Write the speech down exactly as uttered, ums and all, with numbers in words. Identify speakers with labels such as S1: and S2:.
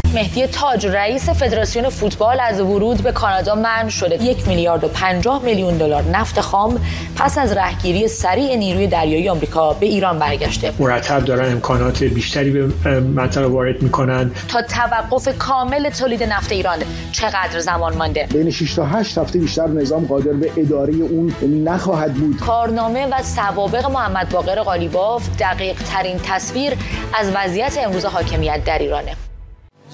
S1: مهدی تاج رئیس فدراسیون فوتبال از ورود به کانادا منع شده. یک میلیارد و پنجاه میلیون دلار نفت خام پس از رهگیری سریع نیروی دریایی آمریکا به ایران برگشته.
S2: مرتب دارن امکانات بیشتری به منطقه وارد میکنن.
S1: تا توقف کامل تولید نفت ایران چقدر زمان مانده؟
S3: بین شش تا هشت هفته بیشتر نظام قادر به اداره اون نخواهد بود.
S1: کارنامه و سوابق محمد باقر قالیباف دقیق ترین تصویر از وضعیت امروز حاکمیت در ایرانه.